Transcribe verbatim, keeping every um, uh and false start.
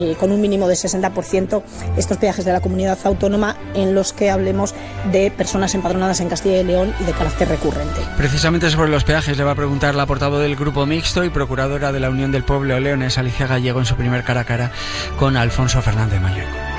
con un mínimo de sesenta por ciento estos peajes de la comunidad autónoma en los que hablemos de personas empadronadas en Castilla y León y de carácter recurrente. Precisamente sobre los peajes le va a preguntar la portavoz del Grupo Mixto y procuradora de la Unión del Pueblo leonés, Alicia Gallego, en su primer cara a cara con Alfonso Fernández Mañueco.